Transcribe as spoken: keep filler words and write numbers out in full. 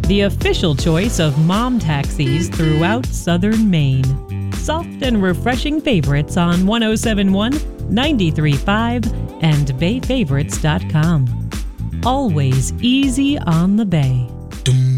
the official choice of mom taxis throughout southern Maine. Soft and refreshing favorites on one oh seven point one, ninety-three point five, and bay favorites dot com. Always easy on the bay.